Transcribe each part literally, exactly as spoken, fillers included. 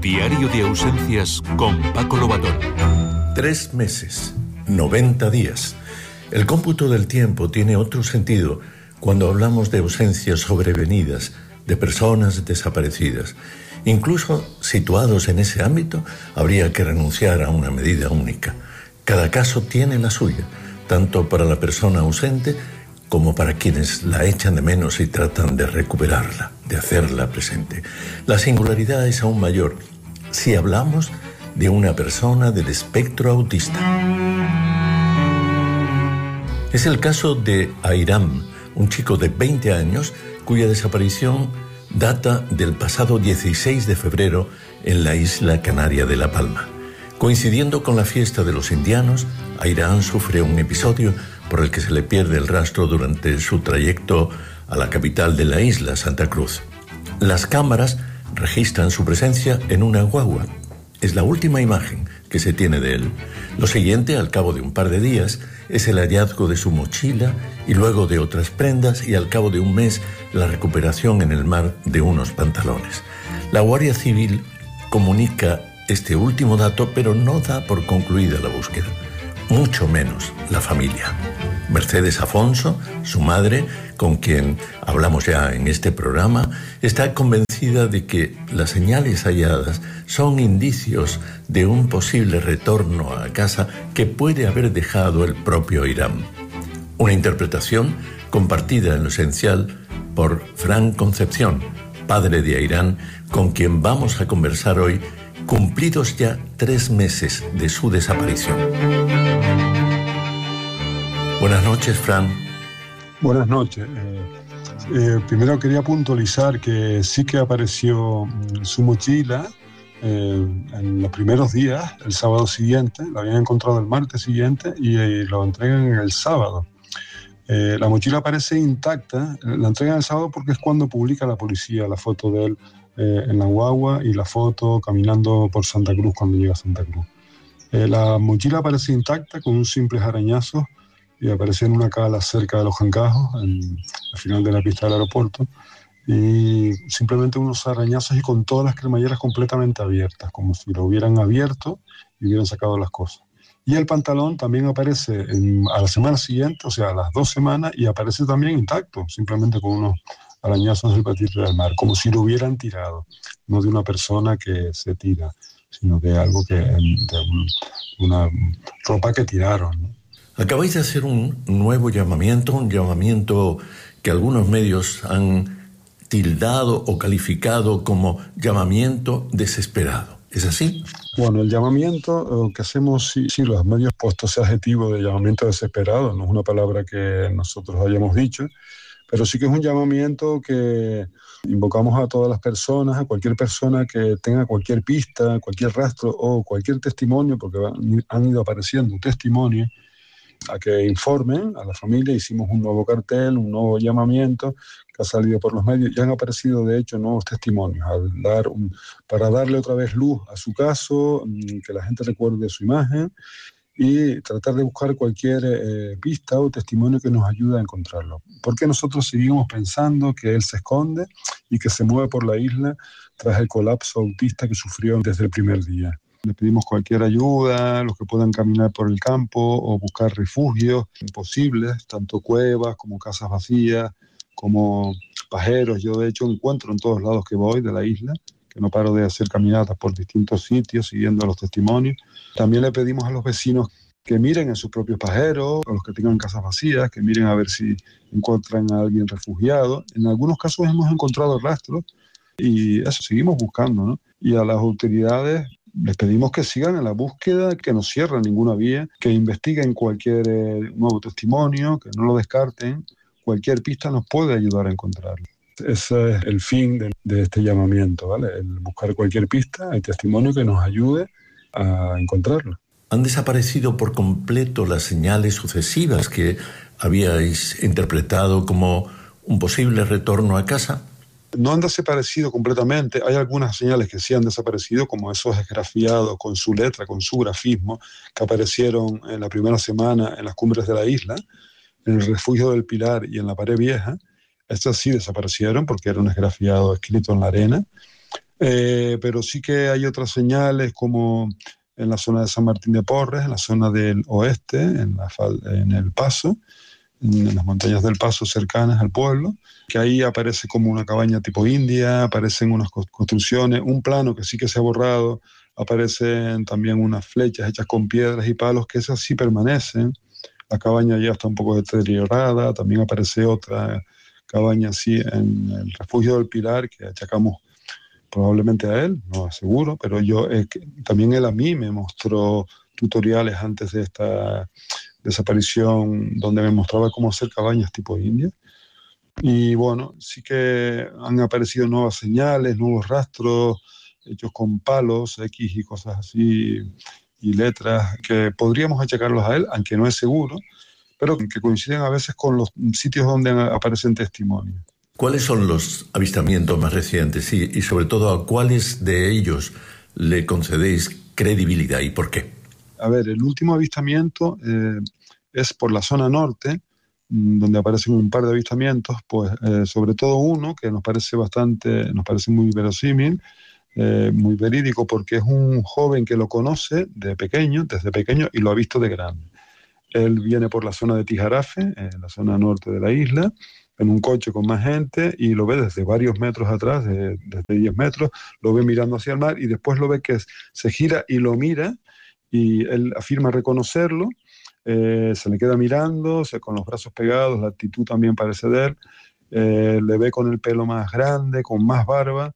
Diario de ausencias con Paco Lobatón. Tres meses, noventa días. El cómputo del tiempo tiene otro sentido cuando hablamos de ausencias sobrevenidas, de personas desaparecidas. Incluso situados en ese ámbito, habría que renunciar a una medida única. Cada caso tiene la suya, tanto para la persona ausente como para quienes la echan de menos y tratan de recuperarla, de hacerla presente. La singularidad es aún mayor si hablamos de una persona del espectro autista. Es el caso de Airam, un chico de veinte años cuya desaparición data del pasado dieciséis de febrero en la isla canaria de La Palma. Coincidiendo con la fiesta de los indianos, Airam sufre un episodio por el que se le pierde el rastro durante su trayecto a la capital de la isla, Santa Cruz. Las cámaras registran su presencia en una guagua. Es la última imagen que se tiene de él. Lo siguiente, al cabo de un par de días, es el hallazgo de su mochila y luego de otras prendas y al cabo de un mes la recuperación en el mar de unos pantalones. La Guardia Civil comunica este último dato, pero no da por concluida la búsqueda, mucho menos la familia. Mercedes Afonso, su madre, con quien hablamos ya en este programa, está convencida de que las señales halladas son indicios de un posible retorno a casa que puede haber dejado el propio Airam. Una interpretación compartida en lo esencial por Fran Concepción, padre de Airam, con quien vamos a conversar hoy, cumplidos ya tres meses de su desaparición. Buenas noches, Fran. Buenas noches. Eh, eh, primero quería puntualizar que sí que apareció su mochila eh, en los primeros días, el sábado siguiente. La habían encontrado el martes siguiente y eh, lo entregan el sábado. Eh, la mochila aparece intacta. La entregan el sábado porque es cuando publica la policía la foto de él eh, en la guagua y la foto caminando por Santa Cruz cuando llega a Santa Cruz. Eh, la mochila aparece intacta con un simples arañazo y apareció en una cala cerca de Los Jancajos, en, al final de la pista del aeropuerto, y simplemente unos arañazos y con todas las cremalleras completamente abiertas, como si lo hubieran abierto y hubieran sacado las cosas. Y el pantalón también aparece en, a la semana siguiente, o sea, a las dos semanas, y aparece también intacto, simplemente con unos arañazos del patito del mar, como si lo hubieran tirado, no de una persona que se tira, sino de algo que, de un, una ropa que tiraron, ¿no? Acabáis de hacer un nuevo llamamiento, un llamamiento que algunos medios han tildado o calificado como llamamiento desesperado. ¿Es así? Bueno, el llamamiento que hacemos, sí, sí, los medios puestos ese adjetivo de llamamiento desesperado, no es una palabra que nosotros hayamos dicho, pero sí que es un llamamiento que invocamos a todas las personas, a cualquier persona que tenga cualquier pista, cualquier rastro o cualquier testimonio, porque han ido apareciendo testimonios, a que informen a la familia. Hicimos un nuevo cartel, un nuevo llamamiento que ha salido por los medios y han aparecido de hecho nuevos testimonios al dar un, para darle otra vez luz a su caso, que la gente recuerde su imagen y tratar de buscar cualquier eh, pista o testimonio que nos ayude a encontrarlo. Porque nosotros seguimos pensando que él se esconde y que se mueve por la isla tras el colapso autista que sufrió desde el primer día. Le pedimos cualquier ayuda, los que puedan caminar por el campo o buscar refugios posibles, tanto cuevas como casas vacías, como pajeros. Yo de hecho encuentro en todos lados que voy de la isla, que no paro de hacer caminatas por distintos sitios siguiendo los testimonios. También le pedimos a los vecinos que miren en sus propios pajeros, a los que tengan casas vacías, que miren a ver si encuentran a alguien refugiado. En algunos casos hemos encontrado rastros y eso, seguimos buscando, ¿no? Y a las autoridades les pedimos que sigan en la búsqueda, que no cierren ninguna vía, que investiguen cualquier eh, nuevo testimonio, que no lo descarten. Cualquier pista nos puede ayudar a encontrarlo. Ese es el fin de, de este llamamiento, ¿vale? El buscar cualquier pista, el testimonio que nos ayude a encontrarlo. ¿Han desaparecido por completo las señales sucesivas que habíais interpretado como un posible retorno a casa? No han desaparecido completamente. Hay algunas señales que sí han desaparecido, como esos esgrafiados con su letra, con su grafismo, que aparecieron en la primera semana en las cumbres de la isla, en el refugio del Pilar y en la Pared Vieja. Estas sí desaparecieron porque era un esgrafiado escrito en la arena. Eh, pero sí que hay otras señales como en la zona de San Martín de Porres, en la zona del oeste, en, la, en el Paso, en las montañas del Paso cercanas al pueblo, que ahí aparece como una cabaña tipo India, aparecen unas construcciones, un plano que sí que se ha borrado, aparecen también unas flechas hechas con piedras y palos, que esas sí permanecen. La cabaña ya está un poco deteriorada, también aparece otra cabaña así en el refugio del Pilar, que achacamos probablemente a él, no aseguro, pero yo eh, también él a mí me mostró tutoriales antes de esta desaparición donde me mostraba cómo hacer cabañas tipo India. Y bueno, sí que han aparecido nuevas señales, nuevos rastros hechos con palos X y cosas así y letras que podríamos achacarlos a él, aunque no es seguro, pero que coinciden a veces con los sitios donde aparecen testimonios. ¿Cuáles son los avistamientos más recientes y, y sobre todo a cuáles de ellos le concedéis credibilidad y por qué? A ver, el último avistamiento eh, es por la zona norte, donde aparecen un par de avistamientos, pues eh, sobre todo uno que nos parece bastante, nos parece muy verosímil, eh, muy verídico, porque es un joven que lo conoce de pequeño, desde pequeño, y lo ha visto de grande. Él viene por la zona de Tijarafe, en la zona norte de la isla, en un coche con más gente, y lo ve desde varios metros atrás, de, desde diez metros, lo ve mirando hacia el mar, y después lo ve que se gira y lo mira, y él afirma reconocerlo, eh, se le queda mirando, se, con los brazos pegados, la actitud también parece de él, eh, le ve con el pelo más grande, con más barba,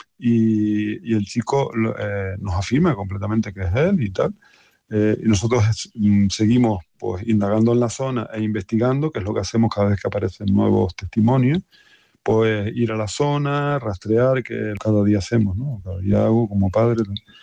y, y el chico eh, nos afirma completamente que es él y tal. Eh, y nosotros mm, seguimos pues, indagando en la zona e investigando, que es lo que hacemos cada vez que aparecen nuevos testimonios, pues ir a la zona, rastrear, que cada día hacemos, ¿no? Cada día hago como padre,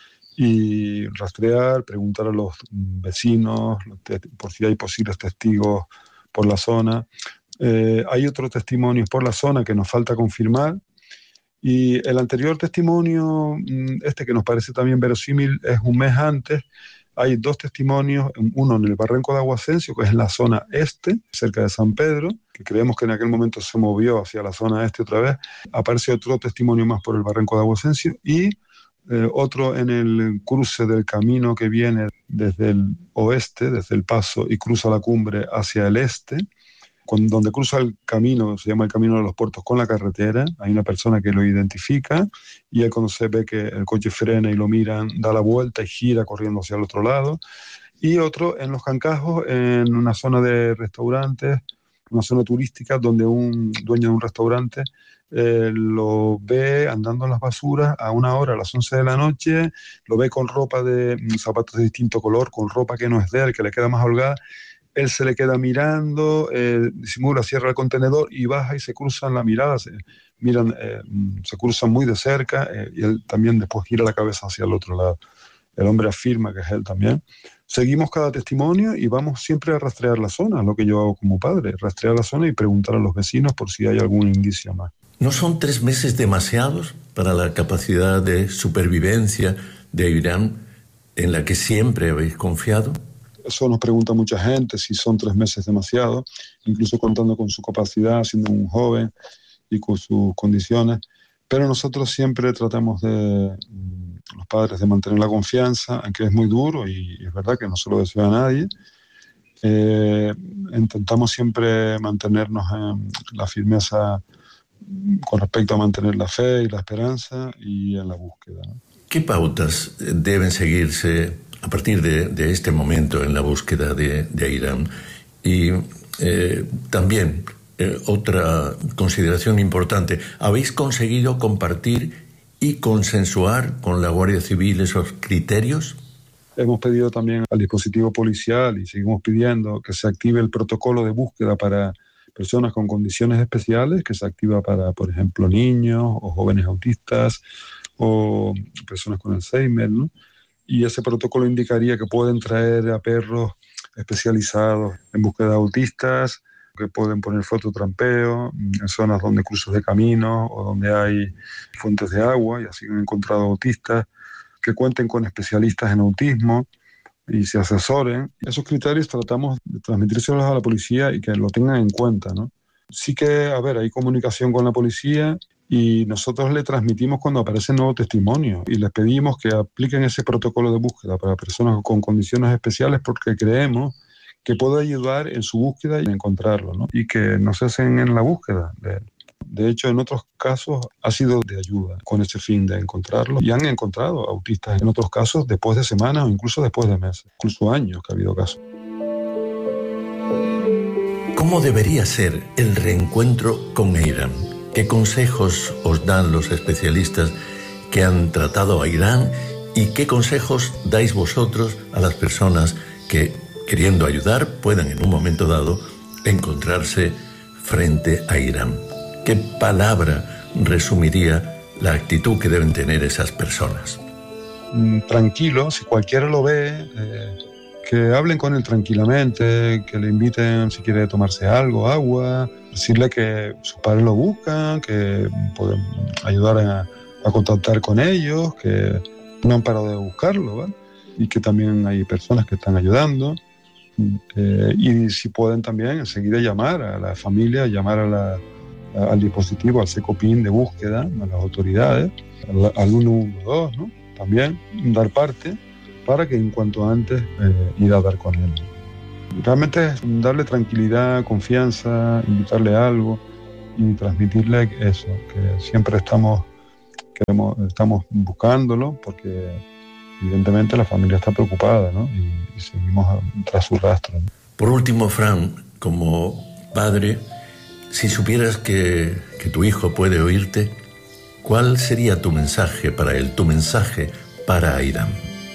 y rastrear, preguntar a los vecinos por si hay posibles testigos por la zona. Eh, hay otros testimonios por la zona que nos falta confirmar, y el anterior testimonio, este que nos parece también verosímil, es un mes antes. Hay dos testimonios, uno en el Barranco de Aguascencio, que es en la zona este, cerca de San Pedro, que creemos que en aquel momento se movió hacia la zona este otra vez. Aparece otro testimonio más por el Barranco de Aguascencio y eh, otro en el cruce del camino que viene desde el oeste, desde el Paso, y cruza la cumbre hacia el este. Con, donde cruza el camino, se llama el Camino de los Puertos, con la carretera, hay una persona que lo identifica, y él cuando se ve que el coche frena y lo miran, da la vuelta y gira corriendo hacia el otro lado. Y otro en Los Cancajos, en una zona de restaurantes, una zona turística, donde un dueño de un restaurante eh, lo ve andando en las basuras a una hora, a las once de la noche, lo ve con ropa de zapatos de distinto color, con ropa que no es de él, que le queda más holgada. Él se le queda mirando, eh, disimula, cierra el contenedor y baja y se cruzan la mirada, se, miran, eh, se cruzan muy de cerca, eh, y él también después gira la cabeza hacia el otro lado. El hombre afirma que es él también. Seguimos cada testimonio y vamos siempre a rastrear la zona, lo que yo hago como padre, rastrear la zona y preguntar a los vecinos por si hay algún indicio más. ¿No son tres meses demasiados para la capacidad de supervivencia de Airán en la que siempre habéis confiado? Eso nos pregunta mucha gente, si son tres meses demasiado, incluso contando con su capacidad, siendo un joven y con sus condiciones. Pero nosotros siempre tratamos de, los padres, de mantener la confianza, aunque es muy duro y es verdad que no se lo deseo a nadie. Eh, intentamos siempre mantenernos en la firmeza con respecto a mantener la fe y la esperanza y en la búsqueda, ¿no? ¿Qué pautas deben seguirse a partir de, de este momento en la búsqueda de, de Airán? Y eh, también eh, otra consideración importante, ¿habéis conseguido compartir y consensuar con la Guardia Civil esos criterios? Hemos pedido también al dispositivo policial y seguimos pidiendo que se active el protocolo de búsqueda para personas con condiciones especiales, que se activa para, por ejemplo, niños o jóvenes autistas o personas con Alzheimer, ¿no? Y ese protocolo indicaría que pueden traer a perros especializados en búsqueda de autistas, que pueden poner fototrampeo en zonas donde cruces de camino o donde hay fuentes de agua y así han encontrado autistas, que cuenten con especialistas en autismo y se asesoren. Esos criterios tratamos de transmitírselos a la policía y que lo tengan en cuenta, ¿no? Sí que, a ver, hay comunicación con la policía Y nosotros le transmitimos cuando aparece nuevo testimonio y les pedimos que apliquen ese protocolo de búsqueda para personas con condiciones especiales porque creemos que puede ayudar en su búsqueda y encontrarlo, ¿no? Y que no se hacen en la búsqueda de él. De hecho, en otros casos ha sido de ayuda con ese fin de encontrarlo y han encontrado autistas en otros casos después de semanas o incluso después de meses, incluso años que ha habido casos. ¿Cómo debería ser el reencuentro con Ayrán? ¿Qué consejos os dan los especialistas que han tratado a Ayrán y qué consejos dais vosotros a las personas que, queriendo ayudar, puedan en un momento dado encontrarse frente a Ayrán? ¿Qué palabra resumiría la actitud que deben tener esas personas? Tranquilo, si cualquiera lo ve, eh, que hablen con él tranquilamente, que le inviten si quiere tomarse algo, agua, decirle que sus padres lo buscan, que pueden ayudar a, a contactar con ellos, que no han parado de buscarlo, ¿vale? Y que también hay personas que están ayudando. Eh, y si pueden también enseguida llamar a la familia, llamar a la, a, al dispositivo, al SECOPIN de búsqueda, a las autoridades, al, al uno uno dos, ¿no? También dar parte para que en cuanto antes eh, ir a dar con él. Realmente es darle tranquilidad, confianza, invitarle a algo y transmitirle eso, que siempre estamos, queremos, estamos buscándolo porque evidentemente la familia está preocupada, ¿no? Y, y seguimos tras su rastro, ¿no? Por último, Fran, como padre, si supieras que, que tu hijo puede oírte, ¿cuál sería tu mensaje para él, tu mensaje para Ayrán?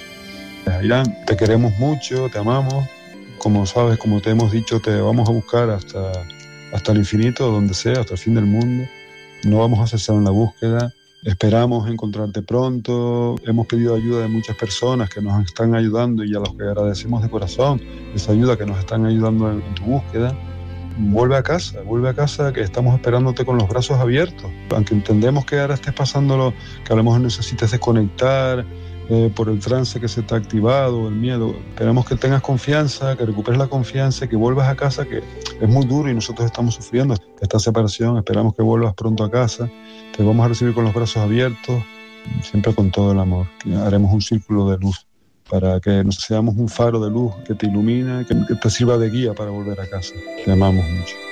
Ayrán, te queremos mucho, te amamos. Como sabes, como te hemos dicho, te vamos a buscar hasta, hasta el infinito, donde sea, hasta el fin del mundo. No vamos a cesar en la búsqueda. Esperamos encontrarte pronto. Hemos pedido ayuda de muchas personas que nos están ayudando y a los que agradecemos de corazón esa ayuda que nos están ayudando en, en tu búsqueda. Vuelve a casa, vuelve a casa, que estamos esperándote con los brazos abiertos. Aunque entendemos que ahora estés pasándolo, que a lo mejor necesites desconectar eh, por el trance que se te ha activado, el miedo. Esperamos que tengas confianza, que recuperes la confianza, que vuelvas a casa, que es muy duro y nosotros estamos sufriendo esta separación. Esperamos que vuelvas pronto a casa. Te vamos a recibir con los brazos abiertos, siempre con todo el amor. Haremos un círculo de luz para que nos seamos un faro de luz que te ilumina, que, que te sirva de guía para volver a casa. Te amamos mucho.